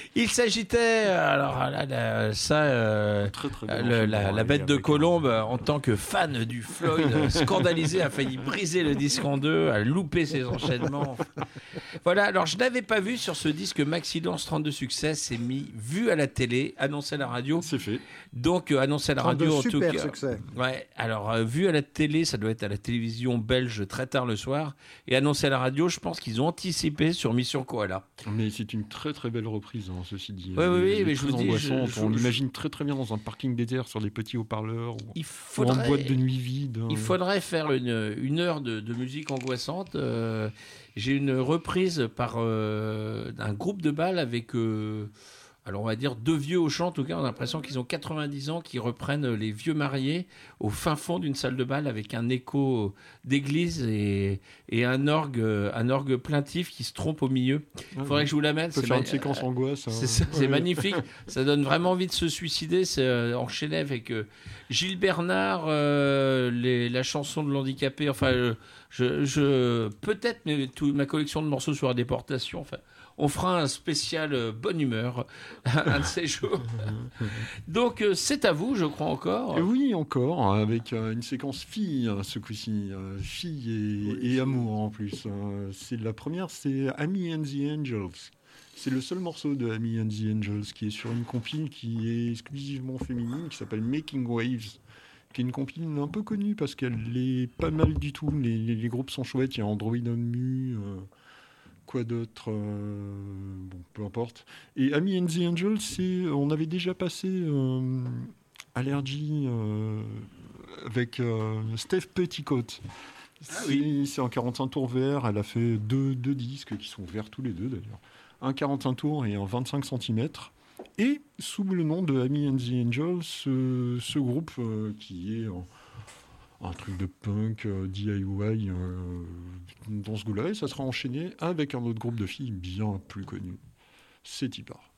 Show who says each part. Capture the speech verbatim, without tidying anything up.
Speaker 1: Il s'agitait, alors là, là, ça, euh,
Speaker 2: Très, très bien
Speaker 1: le, la,
Speaker 2: enchaînement,
Speaker 1: la
Speaker 2: et
Speaker 1: bête de
Speaker 2: avec
Speaker 1: Colombe,
Speaker 2: un-
Speaker 1: en tant que fan du Floyd, scandalisé, a failli briser le disque en deux, a loupé ses enchaînements. Voilà, alors je n'avais pas vu sur ce disque Maxi Lance trente-deux succès, c'est mis, vu à la télé, annoncé à la radio.
Speaker 2: C'est fait.
Speaker 1: Donc, euh, annoncé à la
Speaker 3: trente-deux
Speaker 1: radio, en tout
Speaker 3: super
Speaker 1: cas.
Speaker 3: succès.
Speaker 1: Ouais, alors, euh, vu à la télé, ça doit être à la télévision belge très tard le soir. Et annoncé à la radio, je pense qu'ils ont anticipé sur Mission Koala.
Speaker 2: Mais c'est une très très belle reprise, hein, ceci dit.
Speaker 1: Oui, oui, oui,
Speaker 2: Elle est
Speaker 1: mais je
Speaker 2: très
Speaker 1: vous dis,
Speaker 2: angoissante.
Speaker 1: je- je-
Speaker 2: On
Speaker 1: je-
Speaker 2: l'imagine très très bien dans un parking désert sur des petits haut-parleurs ou,
Speaker 1: Il
Speaker 2: ou
Speaker 1: faudrait,
Speaker 2: en boîte de nuit vide.
Speaker 1: il faudrait faire une, une heure de, de musique angoissante. Euh, j'ai une reprise par euh, un groupe de bal avec... euh, alors on va dire deux vieux au chant, en tout cas on a l'impression qu'ils ont quatre-vingt-dix ans, qui reprennent les vieux mariés au fin fond d'une salle de bal avec un écho d'église et, et un orgue, un orgue plaintif qui se trompe au milieu. Il faudrait que je vous l'amène.
Speaker 2: On peut
Speaker 1: C'est
Speaker 2: faire
Speaker 1: ma-
Speaker 2: une séquence angoisse. hein.
Speaker 1: C'est, ça, c'est
Speaker 2: Ouais.
Speaker 1: magnifique. Ça donne vraiment envie de se suicider. C'est euh, enchaîné avec euh, Gilles Bernard, euh, les- la chanson de l'handicapé. Enfin, euh, je, je peut-être mais tout, ma collection de morceaux sur la déportation. Enfin, on fera un spécial euh, bonne humeur un de ces jours. Donc euh, c'est à vous, je crois encore.
Speaker 2: Et oui, encore, avec euh, une séquence fille, hein, ce coup-ci. euh, fille et,
Speaker 3: Oui,
Speaker 2: et
Speaker 3: c'est-
Speaker 2: amour en plus. hein. C'est la première, c'est Amy and the Angels. C'est le seul morceau de Amy and the Angels qui est sur une compile qui est exclusivement féminine, qui s'appelle Making Waves, qui est une compile un peu connue parce qu'elle est pas mal du tout. Les, les- les groupes sont chouettes, il y a Android Unmu, euh, quoi d'autre, euh, bon, peu importe. Et Amy and the Angels, c'est, on avait déjà passé euh, Allergy euh, avec euh, Steph Petticoat.
Speaker 1: Ah
Speaker 2: c'est,
Speaker 1: oui.
Speaker 2: c'est en quarante-cinq tours V R, elle a fait deux, deux disques qui sont verts tous les deux d'ailleurs. Un quarante-cinq tours et un vingt-cinq centimètres. Et sous le nom de Amy and the Angels, ce, ce groupe euh, qui est un, un truc de punk, euh, D I Y, euh, dans ce goût-là, et ça sera enchaîné avec un autre groupe de filles bien plus connu. C'est Tipar.